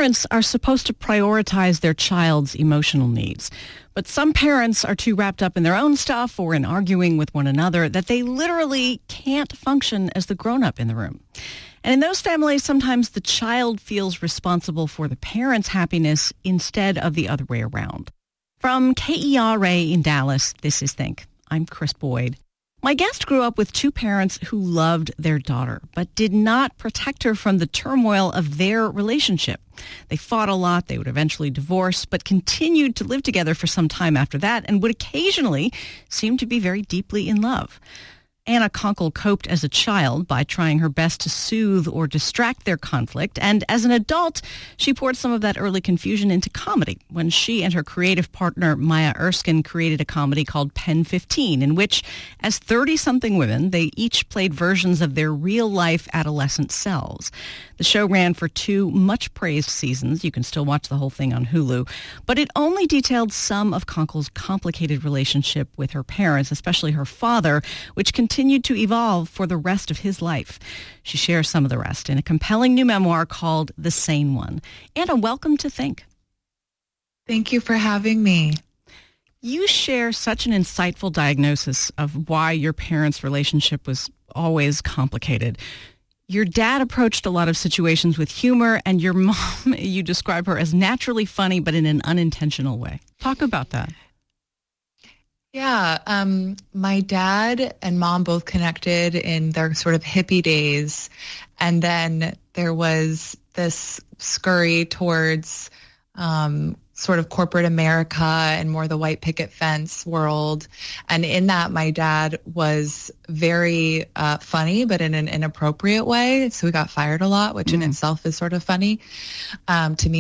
parents are supposed to prioritize their child's emotional needs. But some parents are too wrapped up in their own stuff or in arguing with one another that they literally can't function as the grown-up in the room. And in those families, sometimes the child feels responsible for the parent's happiness instead of the other way around. From KERA in Dallas, this is Think. I'm Chris Boyd. My guest grew up with two parents who loved their daughter, but did not protect her from the turmoil of their relationship. They fought a lot, they would eventually divorce, but continued to live together for some time after that and would occasionally seem to be very deeply in love. Anna Konkle coped as a child by trying her best to soothe or distract their conflict, and as an adult, she poured some of that early confusion into comedy when she and her creative partner Maya Erskine created a comedy called Pen 15, in which, as 30-something women, they each played versions of their real-life adolescent selves. The show ran for 2 much-praised seasons. You can still watch the whole thing on Hulu, but it only detailed some of Konkle's complicated relationship with her parents, especially her father, which continued to evolve for the rest of his life. She shares some of the rest in a compelling new memoir called The Sane One. Anna, welcome to Think. Thank you for having me. You share such an insightful diagnosis of why your parents' relationship was always complicated. Your dad approached a lot of situations with humor, and your mom, you describe her as naturally funny, but in an unintentional way. Talk about that. Yeah, my dad and mom both connected in their sort of hippie days, and then there was this scurry towards sort of corporate America and more the white picket fence world. And in that, my dad was very funny, but in an inappropriate way. So he got fired a lot, which in itself is sort of funny to me.